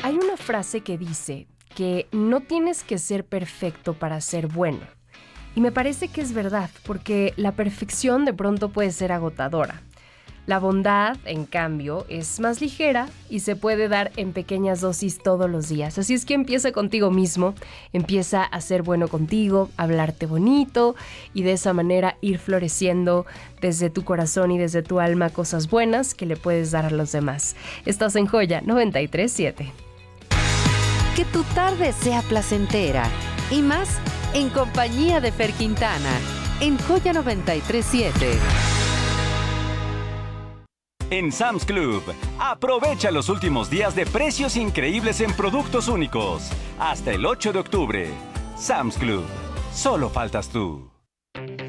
Hay una frase que dice que no tienes que ser perfecto para ser bueno. Y me parece que es verdad, porque la perfección de pronto puede ser agotadora. La bondad, en cambio, es más ligera y se puede dar en pequeñas dosis todos los días. Así es que empieza contigo mismo, empieza a ser bueno contigo, a hablarte bonito y de esa manera ir floreciendo desde tu corazón y desde tu alma cosas buenas que le puedes dar a los demás. Estás en Joya 93.7. Que tu tarde sea placentera y más en compañía de Fer Quintana en Joya 93.7. En Sam's Club, aprovecha los últimos días de precios increíbles en productos únicos. Hasta el 8 de octubre. Sam's Club, solo faltas tú.